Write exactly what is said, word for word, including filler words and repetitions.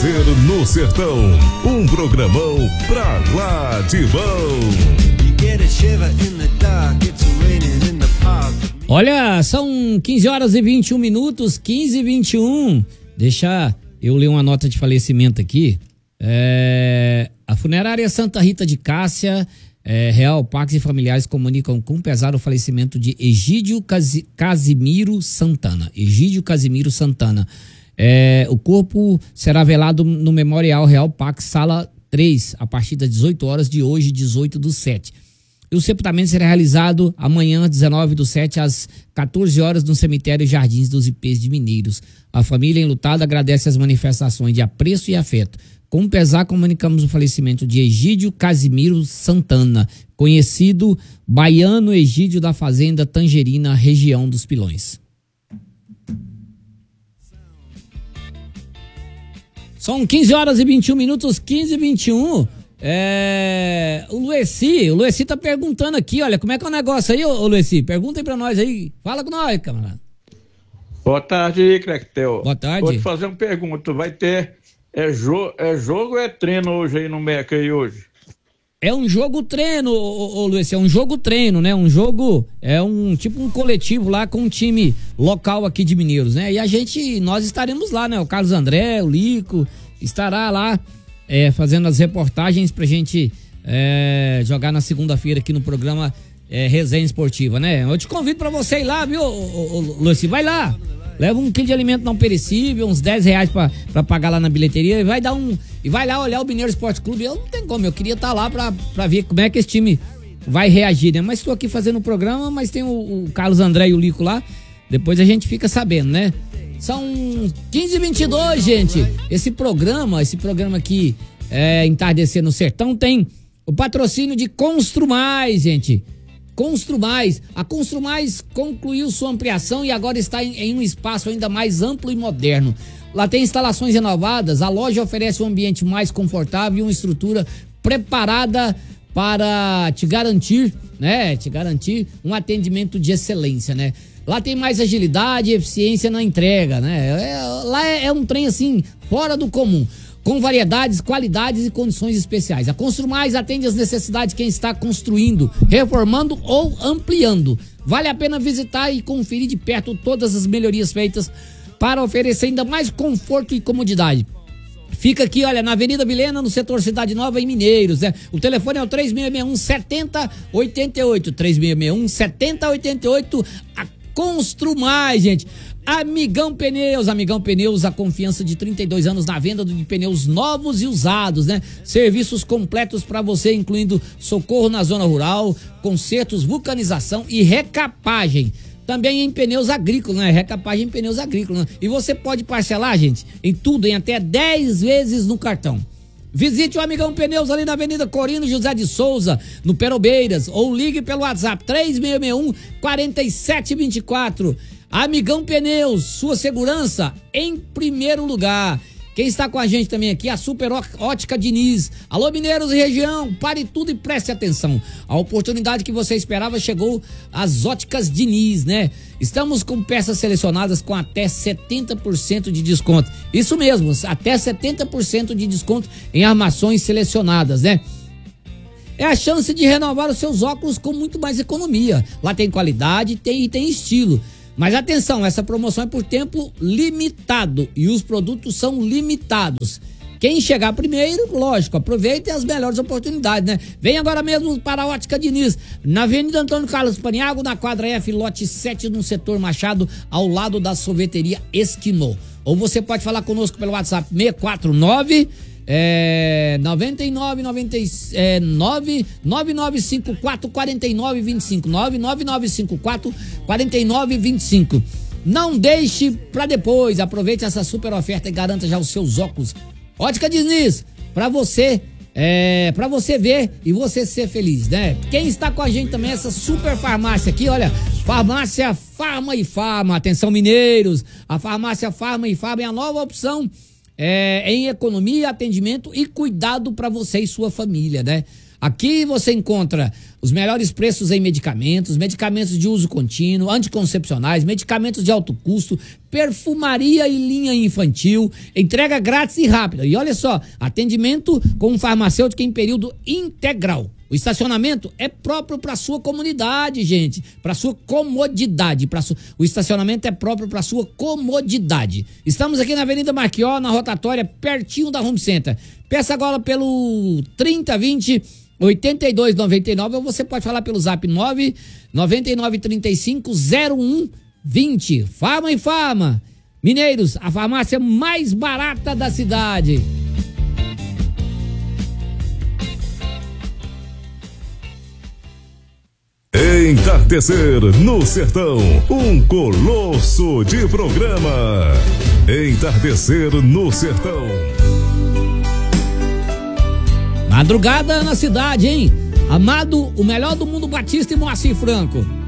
Amanhecer no Sertão, um programão pra lá de bom. Olha, são quinze horas e vinte e um minutos, quinze e vinte e um. Deixa eu ler uma nota de falecimento aqui. É, a funerária Santa Rita de Cássia, é, Real Pax e familiares comunicam com pesar o falecimento de Egídio Casi, Casimiro Santana. Egídio Casimiro Santana. É, o corpo será velado no Memorial Real Pax, sala três, a partir das dezoito horas de hoje, dezoito do sete. E o sepultamento será realizado amanhã, dezenove do sete, às quatorze horas, no cemitério Jardins dos Ipês de Mineiros. A família enlutada agradece as manifestações de apreço e afeto. Com pesar, comunicamos o falecimento de Egídio Casimiro Santana, conhecido baiano Egídio da Fazenda Tangerina, região dos Pilões. São quinze horas e vinte e um minutos, quinze e vinte e um. É, o Lueci, o Lueci tá perguntando aqui, olha, como é que é o negócio aí, ô Lueci? Pergunta aí pra nós aí, fala com nós, camarada. Boa tarde, Crectel. Boa tarde. Vou te fazer uma pergunta, vai ter, é, jo, é jogo ou é treino hoje aí no Meca aí hoje? É um jogo treino, ô, ô, ô Lueci, é um jogo treino, né, um jogo, é um tipo um coletivo lá com um time local aqui de Mineiros, né, e a gente, nós estaremos lá, né, o Carlos André, o Lico, estará lá, É, fazendo as reportagens pra gente é, jogar na segunda-feira aqui no programa é, Resenha Esportiva, né? Eu te convido pra você ir lá, viu, Luci? Vai lá, leva um quilo de alimento não perecível, uns dez reais pra, pra pagar lá na bilheteria e vai dar um. E vai lá olhar o Mineiro Esporte Clube. Eu não tenho como, eu queria estar lá pra, pra ver como é que esse time vai reagir, né? Mas estou aqui fazendo o programa, mas tem o, o Carlos André e o Lico lá, depois a gente fica sabendo, né? São quinze e vinte e dois, gente. Esse programa, esse programa aqui, é, Entardecer no Sertão, tem o patrocínio de Constru Mais, gente. Constru Mais. A Constru Mais concluiu sua ampliação e agora está em, em um espaço ainda mais amplo e moderno. Lá tem instalações renovadas, a loja oferece um ambiente mais confortável e uma estrutura preparada para te garantir, né? Te garantir um atendimento de excelência, né? Lá tem mais agilidade e eficiência na entrega, né? É, lá é, é um trem assim, fora do comum, com variedades, qualidades e condições especiais. A Constru Mais atende às necessidades de quem está construindo, reformando ou ampliando. Vale a pena visitar e conferir de perto todas as melhorias feitas para oferecer ainda mais conforto e comodidade. Fica aqui, olha, na Avenida Vilhena, no setor Cidade Nova, em Mineiros, né? O telefone é o três seis seis um, sete zero oito oito, três seis seis um, sete zero oito oito. A Constru Mais, gente. Amigão Pneus, Amigão Pneus, a confiança de trinta e dois anos na venda de pneus novos e usados, né? Serviços completos para você, incluindo socorro na zona rural, consertos, vulcanização e recapagem. Também em pneus agrícolas, né? Recapagem em pneus agrícolas, né? E você pode parcelar, gente, em tudo, em até dez vezes no cartão. Visite o Amigão Pneus ali na Avenida Corino José de Souza, no Perobeiras, ou ligue pelo WhatsApp três seis seis um, quatro sete dois quatro. Amigão Pneus, sua segurança em primeiro lugar. Quem está com a gente também aqui, a Super Ótica Diniz. Alô, mineiros e região, pare tudo e preste atenção. A oportunidade que você esperava chegou às Óticas Diniz, né? Estamos com peças selecionadas com até setenta por cento de desconto. Isso mesmo, até setenta por cento de desconto em armações selecionadas, né? É a chance de renovar os seus óculos com muito mais economia. Lá tem qualidade tem, e tem estilo. Mas atenção, essa promoção é por tempo limitado e os produtos são limitados. Quem chegar primeiro, lógico, aproveite as melhores oportunidades, né? Vem agora mesmo para a Ótica Diniz, na Avenida Antônio Carlos Paniago, na quadra F, lote sete, no setor Machado, ao lado da sorveteria Esquimó. Ou você pode falar conosco pelo WhatsApp seis quatro nove É, noventa e nove, noventa e nove, nove nove cinco quatro, quatro nove dois cinco, nove nove nove cinco quatro, quatro nove dois cinco. Não deixe pra depois, aproveite essa super oferta e garanta já os seus óculos. Ótica Diniz, pra você, é, pra você ver e você ser feliz, né? Quem está com a gente também, essa super farmácia aqui, olha, farmácia Farma e Farma, atenção mineiros, a farmácia Farma e Farma é a nova opção É, em economia, atendimento e cuidado para você e sua família, né? Aqui você encontra os melhores preços em medicamentos, medicamentos de uso contínuo, anticoncepcionais, medicamentos de alto custo, perfumaria e linha infantil, entrega grátis e rápida. E olha só, atendimento com um farmacêutico em período integral. O estacionamento é próprio para sua comunidade, gente, para sua comodidade. Pra su... O estacionamento é próprio para sua comodidade. Estamos aqui na Avenida Marquió, na rotatória, pertinho da Home Center. Peça agora pelo trinta vinte, oitenta e dois noventa e nove, ou você pode falar pelo zap nove nove nove três cinco zero um vinte. Farma e Farma. Mineiros, a farmácia mais barata da cidade. Entardecer no Sertão, um colosso de programa. Entardecer no Sertão. Madrugada na cidade, hein? Amado, o melhor do mundo Batista e Moacir Franco.